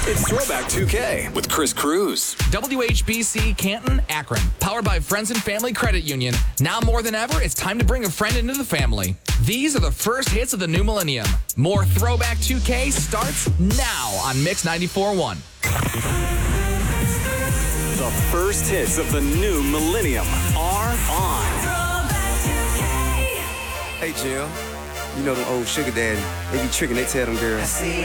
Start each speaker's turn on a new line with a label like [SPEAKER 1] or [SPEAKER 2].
[SPEAKER 1] It's Throwback 2K with Chris Cruz.
[SPEAKER 2] WHBC Canton, Akron. Powered by Friends and Family Credit Union. Now more than ever, it's time to bring a friend into the family. These are the first hits of the new millennium. More Throwback 2K starts now on Mix 94.1.
[SPEAKER 1] The first hits of the new millennium are on.
[SPEAKER 3] Hey, Jill. You know the old sugar daddy. They be tricking, they tell them girls.